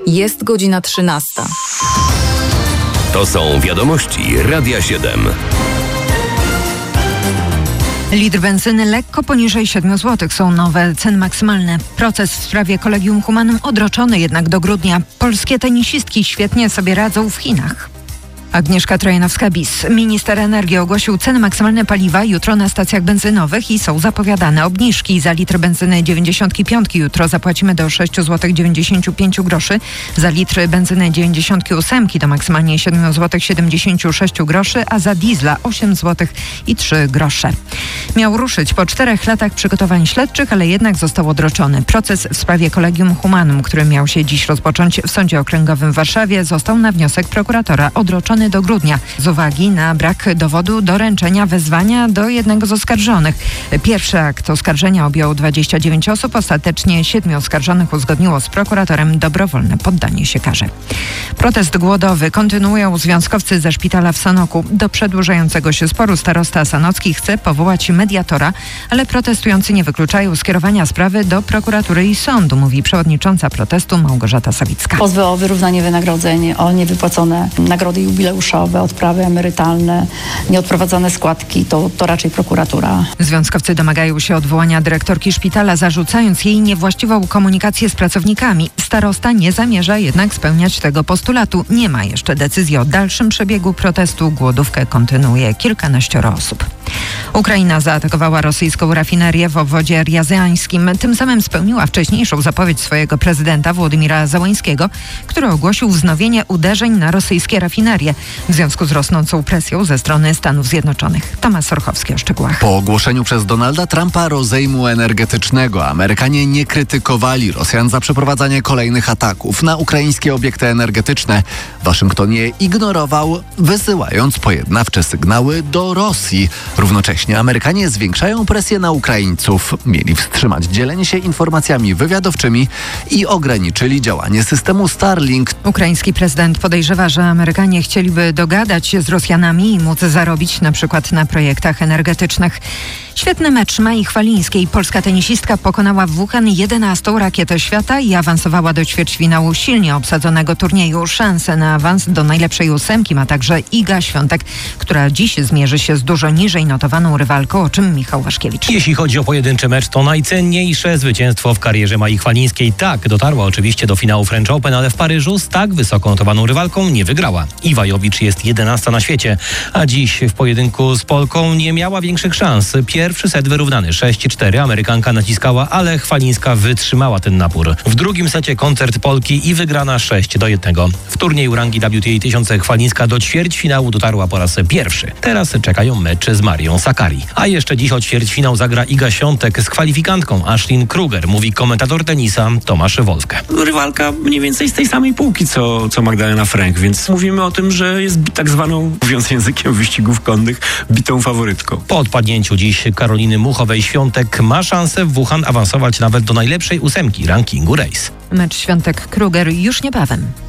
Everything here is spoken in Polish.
Jest godzina 13. To są wiadomości Radia 7. Litr benzyny lekko poniżej 7 zł są nowe ceny maksymalne. Proces w sprawie Collegium Humanum odroczony jednak do grudnia. Polskie tenisistki świetnie sobie radzą w Chinach. Agnieszka Trojanowska-Bis. Minister energii ogłosił ceny maksymalne paliwa jutro na stacjach benzynowych i są zapowiadane obniżki. Za litr benzyny 95 jutro zapłacimy do 6,95 zł. Za litr benzyny 98 do maksymalnie 7,76 zł, a za diesla 8,03 zł. Miał ruszyć po 4 latach przygotowań śledczych, ale jednak został odroczony. Proces w sprawie Collegium Humanum, który miał się dziś rozpocząć w Sądzie Okręgowym w Warszawie, został na wniosek prokuratora odroczony do grudnia z uwagi na brak dowodu doręczenia wezwania do jednego z oskarżonych. Pierwszy akt oskarżenia objął 29 osób. Ostatecznie 7 oskarżonych uzgodniło z prokuratorem dobrowolne poddanie się karze. Protest głodowy kontynuują związkowcy ze szpitala w Sanoku. Do przedłużającego się sporu starosta sanocki chce powołać mediatora, ale protestujący nie wykluczają skierowania sprawy do prokuratury i sądu, mówi przewodnicząca protestu Małgorzata Sawicka. Pozwy o wyrównanie wynagrodzeń, o niewypłacone nagrody jubileuszowe, odprawy emerytalne, nieodprowadzane składki, to raczej prokuratura. Związkowcy domagają się odwołania dyrektorki szpitala, zarzucając jej niewłaściwą komunikację z pracownikami. Starosta nie zamierza jednak spełniać tego postulatu. Nie ma jeszcze decyzji o dalszym przebiegu protestu. Głodówkę kontynuuje kilkanaścioro osób. Ukraina zaatakowała rosyjską rafinerię w obwodzie riaziańskim. Tym samym spełniła wcześniejszą zapowiedź swojego prezydenta Władimira Zełańskiego, który ogłosił wznowienie uderzeń na rosyjskie rafinerie w związku z rosnącą presją ze strony Stanów Zjednoczonych. Tomasz Sorchowski o szczegółach. Po ogłoszeniu przez Donalda Trumpa rozejmu energetycznego Amerykanie nie krytykowali Rosjan za przeprowadzanie kolejnych ataków na ukraińskie obiekty energetyczne. Waszyngton je ignorował, wysyłając pojednawcze sygnały do Rosji. Równocześnie Amerykanie zwiększają presję na Ukraińców. Mieli wstrzymać dzielenie się informacjami wywiadowczymi i ograniczyli działanie systemu Starlink. Ukraiński prezydent podejrzewa, że Amerykanie chcieliby dogadać się z Rosjanami i móc zarobić na przykład na projektach energetycznych. Świetny mecz Mai Chwalińskiej. Polska tenisistka pokonała w Wuhan 11. rakietę świata i awansowała do ćwierćfinału silnie obsadzonego turnieju. Szansę na awans do najlepszej 8 ma także Iga Świątek, która dziś zmierzy się z dużo niżej notowaną rywalką, o czym Michał Waszkiewicz. Jeśli chodzi o pojedynczy mecz, to najcenniejsze zwycięstwo w karierze Mai Chwalińskiej. Tak, dotarła oczywiście do finału French Open, ale w Paryżu z tak wysoko notowaną rywalką nie wygrała. Iwa Jowicz jest 11 na świecie, a dziś w pojedynku z Polką nie miała większych szans. Pierwszy set wyrównany 6-4. Amerykanka naciskała, ale Chwalińska wytrzymała ten napór. W drugim secie koncert Polki i wygrana 6-1. W turnieju rangi WTA 1000 Chwalińska do ćwierćfinału dotarła po raz pierwszy. Teraz czekają mecze z Marią Sakkari. A jeszcze dziś o ćwierćfinał zagra Iga Świątek z kwalifikantką Ashlyn Kruger, mówi komentator tenisa Tomasz Wolfke. Rywalka mniej więcej z tej samej półki, co Magdalena Frank, więc mówimy o tym, że jest tak zwaną, mówiąc językiem wyścigów konnych, bitą faworytką. Po odpadnięciu dziś Karoliny Muchowej-Świątek ma szansę w Wuhan awansować nawet do najlepszej 8 rankingu Race. Mecz Świątek-Kruger już niebawem.